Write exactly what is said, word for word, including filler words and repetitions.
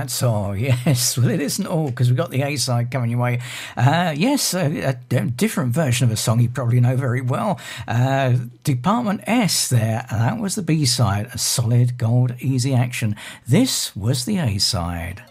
that's all. Yes, well, it isn't all because we've got the A-side coming your way. Uh, yes, a, a different version of a song you probably know very well. Uh, Department S there, and that was the B-side, a solid gold easy action. This was the A-side.